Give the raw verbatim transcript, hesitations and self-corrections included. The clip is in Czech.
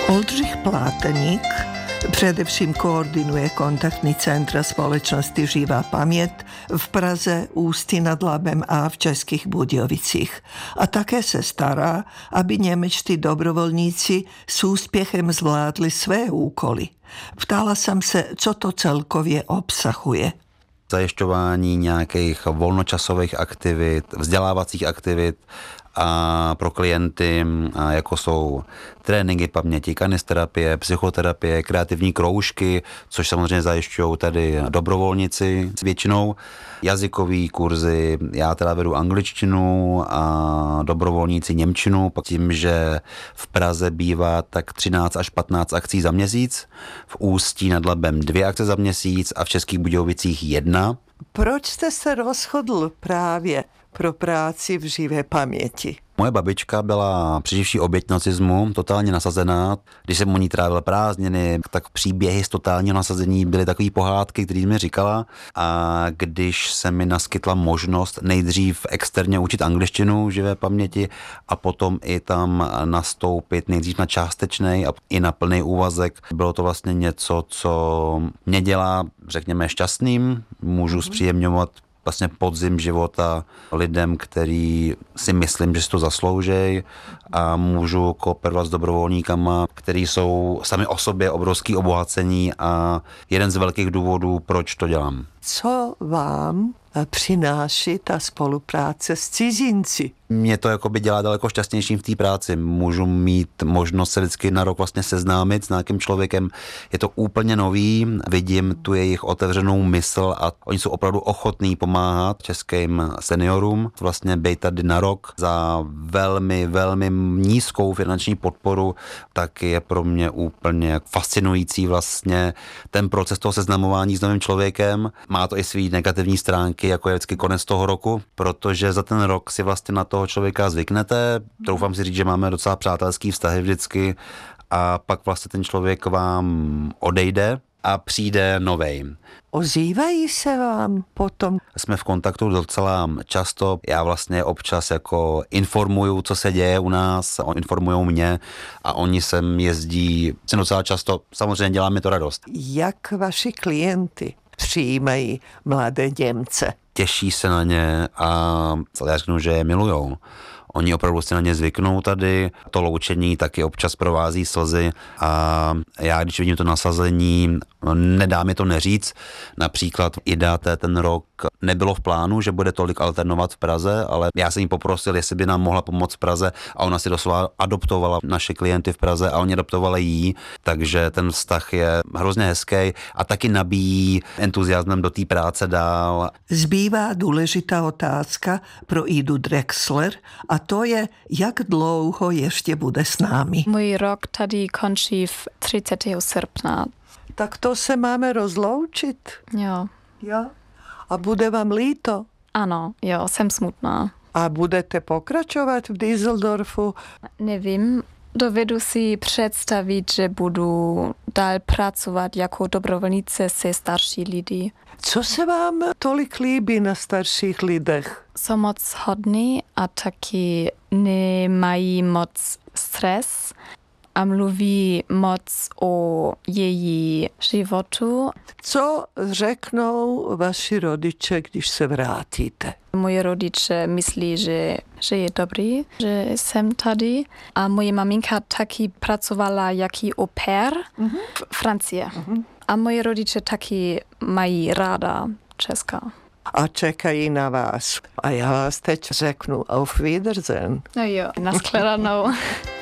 Oldřich Pláteník především koordinuje kontaktní centra společnosti Živá paměť v Praze, Ústí nad Labem a v Českých Budějovicích. A také se stará, aby němečtí dobrovolníci s úspěchem zvládli své úkoly. Ptala jsem se, co to celkově obsahuje. Zajišťování nějakých volnočasových aktivit, vzdělávacích aktivit a pro klienty, jako jsou tréninky paměti, kanisterapie, psychoterapie, kreativní kroužky, což samozřejmě zajišťují tady dobrovolníci většinou, jazykové kurzy, já teda vedu angličtinu a dobrovolníci němčinu, pak tím, že v Praze bývá tak třináct až patnáct akcí za měsíc, v Ústí nad Labem dvě akce za měsíc a v Českých Budějovicích jedna. Proč jste se rozhodl právě pro práci v živé paměti? Moje babička byla přeživší oběť nacismu, totálně nasazená. Když jsem u ní trávil prázdniny, tak příběhy z totálního nasazení byly takové pohádky, které mi říkala. A když se mi naskytla možnost nejdřív externě učit angličtinu v živé paměti a potom i tam nastoupit nejdřív na částečnej a i na plný úvazek, bylo to vlastně něco, co mě dělá, řekněme, šťastným. Můžu zpříjemňovat vlastně podzim života lidem, který si myslím, že si to zasloužej a můžu kooperovat s dobrovolníkama, kteří jsou sami o sobě obrovský obohacení a jeden z velkých důvodů, proč to dělám. Co vám přináší ta spolupráce s cizinci? Mě to jakoby dělá daleko šťastnějším v té práci. Můžu mít možnost se vždycky na rok vlastně seznámit s nějakým člověkem. Je to úplně nový, vidím tu jejich otevřenou mysl a oni jsou opravdu ochotní pomáhat českým seniorům. Vlastně být tady na rok za velmi, velmi nízkou finanční podporu, tak je pro mě úplně fascinující vlastně ten proces toho seznamování s novým člověkem. Má to i svý negativní stránky, jako je vždycky konec toho roku, protože za ten rok si vlastně na toho člověka zvyknete. Troufám si říct, že máme docela přátelský vztahy vždycky a pak vlastně ten člověk vám odejde a přijde novej. Ozývají se vám potom? Jsme v kontaktu docela často. Já vlastně občas jako informuju, co se děje u nás, oni informujou mě a oni sem jezdí docela často. Samozřejmě dělá mi to radost. Jak vaši klienty přijímají mladé Němce? Těší se na ně a já řeknu, že je milujou. Oni opravdu si na ně zvyknou tady, to loučení taky občas provází slzy a já, když vidím to nasazení, nedá mi to neříct. Například Ida ten rok nebylo v plánu, že bude tolik alternovat v Praze, ale já jsem jí poprosil, jestli by nám mohla pomoct v Praze a ona si doslova adoptovala naše klienty v Praze a oni adoptovali jí, takže ten vztah je hrozně hezký a taky nabíjí entuziasmem do té práce dál. Zbývá důležitá otázka pro Idu Drexler a to je, jak dlouho ještě bude s námi. Můj rok tady končí v třicátého srpna. Tak to se máme rozloučit. Jo. Jo. A bude vám líto? Ano, jo, jsem smutná. A budete pokračovat v Düsseldorfu? Nevím, dovedu si představit, že budu dál pracovat jako dobrovolnice se starší lidi. Co se vám tolik líbí na starších lidech? Jsou moc hodní a taky nemají moc stres a mluví moc o její životu. Co řeknou vaši rodiče, když se vrátíte? Moje rodiče myslí, že, že je dobrý, že jsem tady. A moje maminka taky pracovala jaký au pair mm-hmm. v Francii. Mm-hmm. A moje rodiče taky mají ráda Česka. A čekají na vás. A já vás teď řeknu auf Wiedersehen. No jo, nashledanou.